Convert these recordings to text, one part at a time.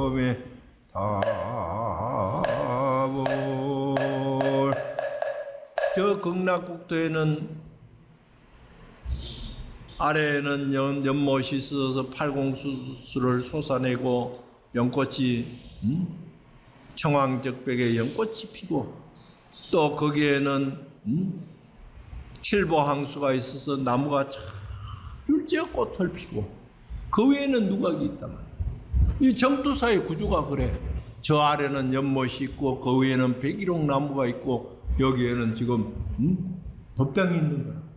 범에 다볼. 저 극락국도에는 아래에는 연못이 있어서 팔공수를 솟아내고 연꽃이 청황적백에 연꽃이 피고, 또 거기에는 칠보항수가 있어서 나무가 줄지어 꽃을 피고, 그 위에는 누각이 있단 말이야. 이 정투사의 구조가 그래. 저 아래는 연못이 있고 그 위에는 백일홍 나무가 있고 여기에는 지금 법당이 있는 거야.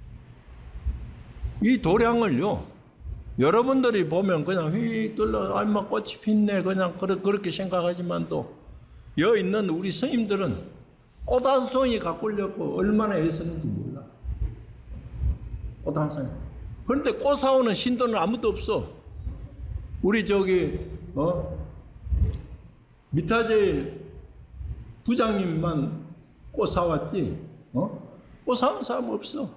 이 도량을요, 여러분들이 보면 그냥 휙 둘러 막 꽃이 핀네 그냥 그렇게 생각하지만도 여기 있는 우리 스님들은 꽃 한 송이 가꾸려고 얼마나 애쓰는지 몰라. 꽃 한 송이. 그런데 꽃 사오는 신도는 아무도 없어. 우리 저기 미타제일 부장님만 꽃 사왔지, 꽃 사온 사람 없어.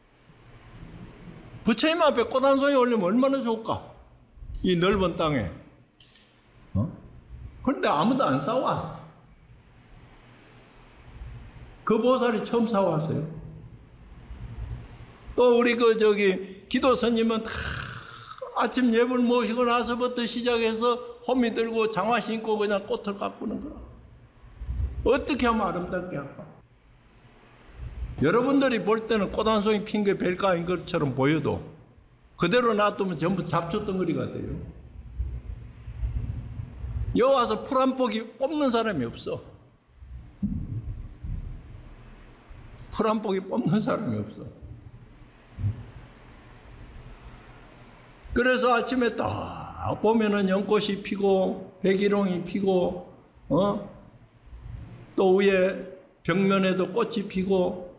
부처님 앞에 꽃 한 송이 올리면 얼마나 좋을까? 이 넓은 땅에. 그런데 아무도 안 사와. 그 보살이 처음 사왔어요. 또 우리 기도 스님은 다 아침 예불 모시고 나서부터 시작해서 호미 들고 장화 신고 그냥 꽃을 가꾸는 거야. 어떻게 하면 아름답게 할까? 여러분들이 볼 때는 꽃 한 송이 핀 게 별거 아닌 것처럼 보여도 그대로 놔두면 전부 잡초 덩어리가 돼요. 여기 와서 풀 한 포기 뽑는 사람이 없어. 풀 한 포기 뽑는 사람이 없어. 그래서 아침에 딱 보면은 연꽃이 피고 백일홍이 피고 또 위에 벽면에도 꽃이 피고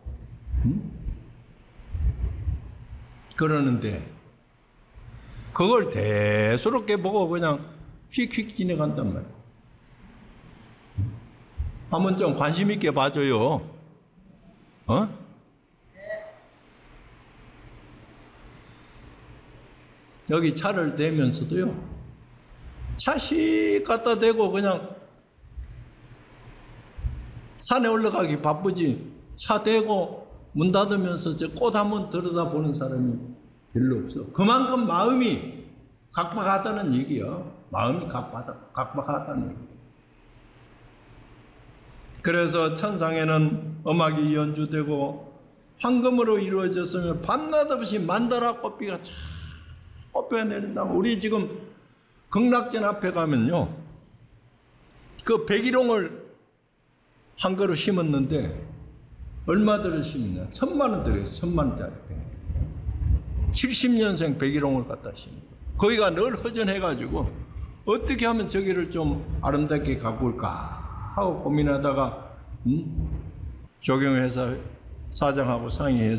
그러는데 그걸 대수롭게 보고 그냥 휙휙 지나간단 말이야. 한번 좀 관심 있게 봐줘요. 여기 차를 대면서도요, 차씩 갖다 대고 그냥 산에 올라가기 바쁘지, 차 대고 문 닫으면서 저 꽃 한번 들여다보는 사람이 별로 없어. 그만큼 마음이 각박하다는 얘기야. 마음이 각박하다는 얘기. 그래서 천상에는 음악이 연주되고 황금으로 이루어졌으면 밤낮 없이 만다라 꽃비가 참 꽃비가 내린다. 우리 지금 극락전 앞에 가면요, 그 백일홍을 한 그루 심었는데 얼마 들여 심었냐? 1,000만 원 들였어. 1,000만 원짜리. 70년생 백일홍을 갖다 심은 거예요. 거기가 늘 허전해가지고 어떻게 하면 저기를 좀 아름답게 가꿀까 하고 고민하다가 조경회사 사장하고 상의해서